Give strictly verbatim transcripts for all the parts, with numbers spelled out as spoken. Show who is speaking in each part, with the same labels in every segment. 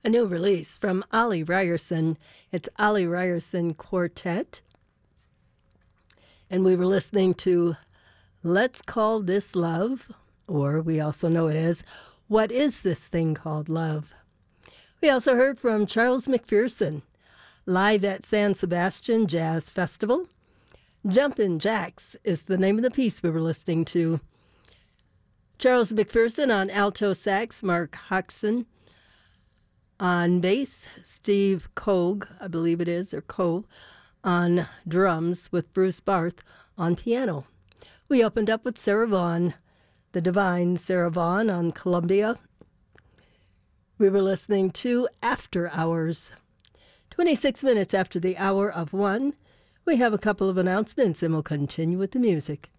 Speaker 1: new release from Ollie Ryerson. It's Ollie Ryerson Quartet. And we were listening to Let's Call This Love, or we also know it as What Is This Thing Called Love? We also heard from Charles McPherson, live at San Sebastian Jazz Festival. Jumpin' Jacks is the name of the piece we were listening to. Charles McPherson on alto sax, Mark Hodgson on bass, Steve Koch, I believe it is, or Koch, on drums, with Bruce Barth on piano. We opened up with Sarah Vaughan, the divine Sarah Vaughan on Columbia. We were listening to After Hours. twenty-six minutes after the hour of one, we have a couple of announcements, and we'll continue with the music.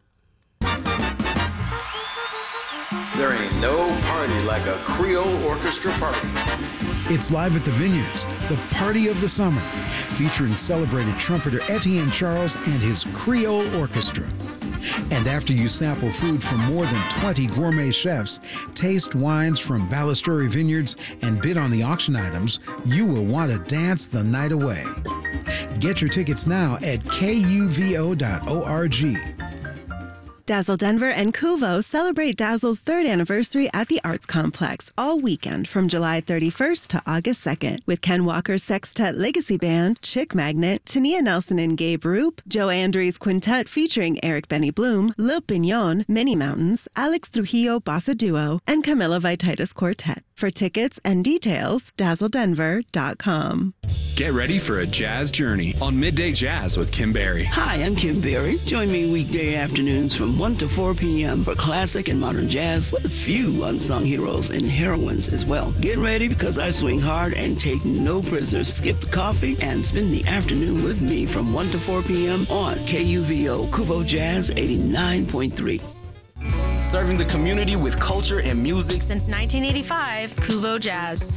Speaker 2: There ain't no party like a Creole orchestra party.
Speaker 3: It's live at the Vineyards, the party of the summer, featuring celebrated trumpeter Etienne Charles and his Creole Orchestra. And after you sample food from more than twenty gourmet chefs, taste wines from Ballasturi Vineyards, and bid on the auction items, you will want to dance the night away. Get your tickets now at K U V O dot org.
Speaker 4: Dazzle Denver and Kuvo celebrate Dazzle's third anniversary at the Arts Complex all weekend from July thirty-first to August second with Ken Walker's Sextet Legacy Band, Chick Magnet, Tania Nelson and Gabe Roop, Joe Andrews Quintet featuring Eric Benny Bloom, Lil Pignon, Many Mountains, Alex Trujillo Bossa Duo, and Camila Vititis Quartet. For tickets and details, dazzle denver dot com.
Speaker 5: Get ready for a jazz journey on Midday Jazz with Kim Berry.
Speaker 6: Hi, I'm Kim Berry. Join me weekday afternoons from one to four p.m. for classic and modern jazz with a few unsung heroes and heroines as well. Get ready because I swing hard and take no prisoners. Skip the coffee and spend the afternoon with me from one to four p.m. on K U V O Kuvo Jazz eighty-nine point three.
Speaker 7: Serving the community with culture and music
Speaker 8: since nineteen eighty-five, Kuvo Jazz.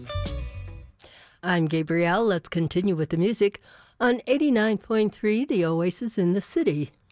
Speaker 1: I'm Gabrielle. Let's continue with the music on eighty-nine point three, The Oasis in the City.